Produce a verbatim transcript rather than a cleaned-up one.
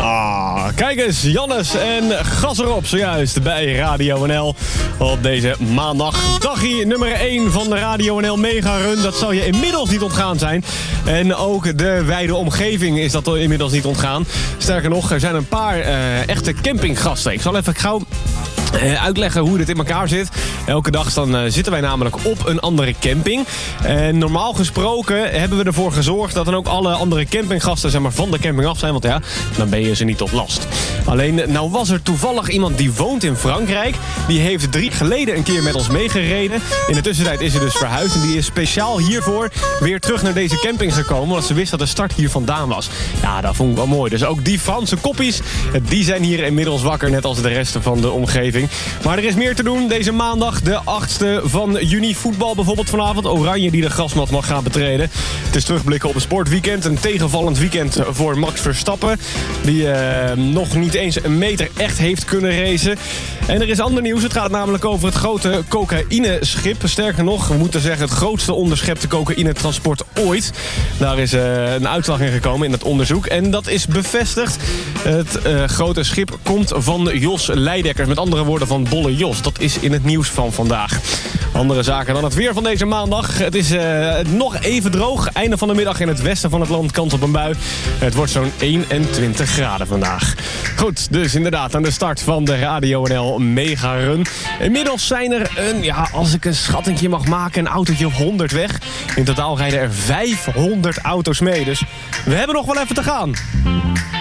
Ah, kijk eens, Jannes en gas erop zojuist bij Radio N L op deze maandag. Dagje nummer één van de Radio N L Mega Run, dat zal je inmiddels niet ontgaan zijn. En ook de wijde omgeving is dat inmiddels niet ontgaan. Sterker nog, er zijn een paar uh, echte campinggasten. Ik zal even gauw Uh, uitleggen hoe dit in elkaar zit. Elke dag dan, uh, zitten wij namelijk op een andere camping. En normaal gesproken hebben we ervoor gezorgd dat dan ook alle andere campinggasten zeg maar, van de camping af zijn. Want ja, dan ben je ze niet tot last. Alleen, nou was er toevallig iemand die woont in Frankrijk. Die heeft drie geleden een keer met ons meegereden. In de tussentijd is ze dus verhuisd. En die is speciaal hiervoor weer terug naar deze camping gekomen. Omdat ze wist dat de start hier vandaan was. Ja, dat vond ik wel mooi. Dus ook die Franse koppies, die zijn hier inmiddels wakker. Net als de rest van de omgeving. Maar er is meer te doen deze maandag, de achtste van juni. Voetbal bijvoorbeeld vanavond. Oranje die de grasmat mag gaan betreden. Het is terugblikken op een sportweekend. Een tegenvallend weekend voor Max Verstappen. Die uh, nog niet eens een meter echt heeft kunnen racen. En er is ander nieuws. Het gaat namelijk over het grote cocaïneschip. Sterker nog, we moeten zeggen het grootste onderschepte cocaïnetransport ooit. Daar is uh, een uitslag in gekomen in het onderzoek. En dat is bevestigd. Het uh, grote schip komt van Jos Leidekkers. Met andere woorden van Bolle Jos. Dat is in het nieuws van vandaag. Andere zaken dan het weer van deze maandag. Het is uh, nog even droog. Einde van de middag in het westen van het land kans op een bui. Het wordt zo'n eenentwintig graden vandaag. Goed, dus inderdaad aan de start van de Radio N L Mega Run. Inmiddels zijn er een, ja, als ik een schattingje mag maken, een autootje of honderd weg. In totaal rijden er vijfhonderd auto's mee. Dus we hebben nog wel even te gaan.